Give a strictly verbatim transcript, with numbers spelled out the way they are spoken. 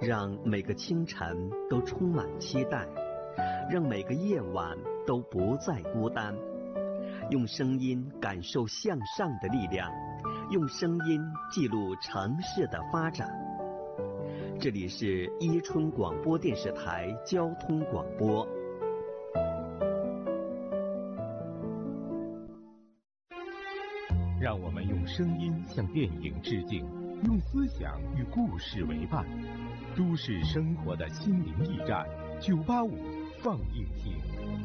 让每个清晨都充满期待，让每个夜晚都不再孤单。用声音感受向上的力量，用声音记录城市的发展。这里是伊春广播电视台交通广播。 让我们用声音向电影致敬，用思想与故事为伴。都市生活的心灵驿站，九八五放映厅。